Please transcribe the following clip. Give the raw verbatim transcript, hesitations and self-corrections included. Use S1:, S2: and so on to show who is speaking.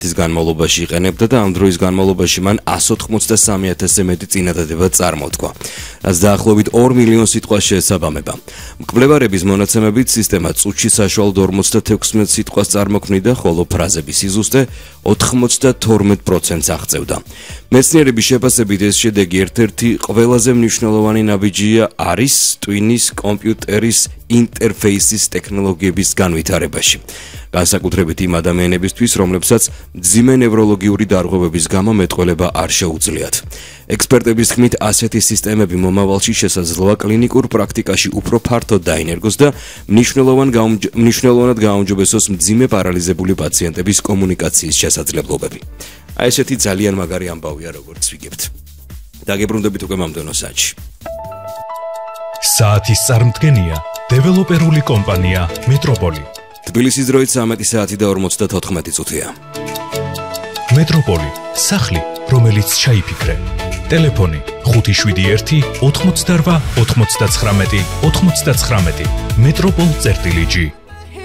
S1: ის განმავლობაში იყენებდა და ამ დროის განმავლობაში მან εκατს ოთხმოცდასამი ათასზე მეტი წინადადება წარმოთქვა, რაც დაახლოებით ორ მილიონს სიტყვას შეესაბამება. მკვლევარების მონაცემებით სისტემა წუთში საშუალოდ ორმოცდათექვსმეტ სიტყვას წარმოქმნიდა, ხოლო ფრაზების სიზუსტე ოთხმოცდათორმეტ პროცენტს აღწევდა. მეცნიერების შეფასებით ეს შედეგი ერთ-ერთი ყველაზე მნიშვნელოვანი ნაბიჯია არის ტვინის კომპიუტერის ინტერფეისის ტექნოლოგიების განვითარებაში. განსაკუთრებით იმ ადამიანებისთვის, რომლებსაც მძიმე ნევროლოგიური დარღვევების გამო მეტყველება არ შეუძლიათ. ექსპერტების თქმით, ასეთი სისტემები მომავალში შესაძლოა კლინიკურ პრაქტიკაში უფრო ფართოდ დაინერგოს და მნიშვნელოვნად გააუმჯობესოს მძიმე პარალიზებული პაციენტების კომუნიკაციის შესაძლებლობები. აი ესეთი ძალიან მაგარი ამბავია, როგორც ვიგებთ. დაგებრუნდებით უკვე მომდევნო საათში.
S2: საათის წარმდგენია დეველოპერული კომპანია მეტროპოლი.
S1: თბილისის დროით სამი საათი და ორმოცდათოთხმეტი წუთია.
S2: მეტროპოლი, სახლი, რომელიც ჩაიფიქრე. ტელეფონი ხუთი შვიდი ერთი ოთხმოცდარვა ოთხმოცდაცხრამეტი ოთხმოცდაცხრამეტი. მეტროპოლ წერტილი ჯი.